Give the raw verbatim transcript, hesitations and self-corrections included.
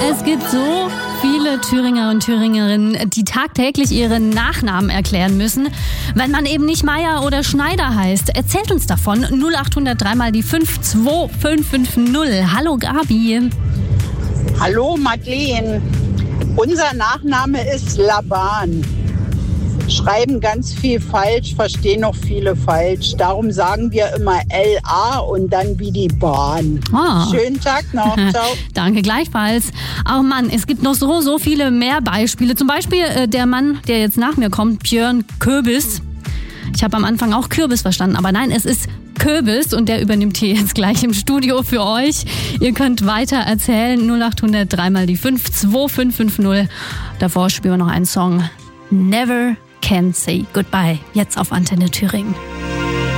Es gibt so viele Thüringer und Thüringerinnen, die tagtäglich ihren Nachnamen erklären müssen, wenn man eben nicht Meier oder Schneider heißt. Erzählt uns davon. null acht null null mal die fünf zwei fünf fünf null. Hallo Gabi. Hallo Madeleine. Unser Nachname ist Laban. Schreiben ganz viel falsch, verstehen noch viele falsch. Darum sagen wir immer L A und dann wie die Bahn. Oh. Schönen Tag noch. Ciao. Danke gleichfalls. Oh Mann, es gibt noch so, so viele mehr Beispiele. Zum Beispiel äh, der Mann, der jetzt nach mir kommt, Björn Köbis. Ich habe am Anfang auch Kürbis verstanden, aber nein, es ist Köbis und der übernimmt hier jetzt gleich im Studio für euch. Ihr könnt weiter erzählen. null acht null null mal die fünf zwei fünf fünf null. Davor spielen wir noch einen Song. Never Can Say Goodbye. Jetzt auf Antenne Thüringen.